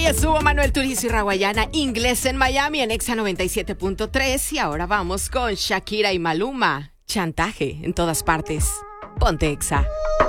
estuvo Manuel Turizo y Rawayana, Inglés en Miami en Exa 97.3. Y ahora vamos con Shakira y Maluma. Chantaje en todas partes. Ponte Exa.